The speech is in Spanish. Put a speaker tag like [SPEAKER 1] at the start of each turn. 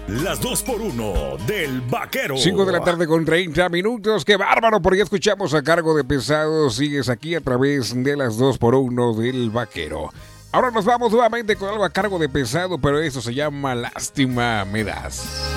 [SPEAKER 1] Las 2x1 del Vaquero.
[SPEAKER 2] 5 de la tarde con 30 minutos. ¡Qué bárbaro! Porque ya escuchamos a Cargo de Pesado. Sigues aquí a través de las 2x1 del Vaquero. Ahora nos vamos nuevamente con algo a cargo de Pesado, pero eso se llama Lástima Me Das.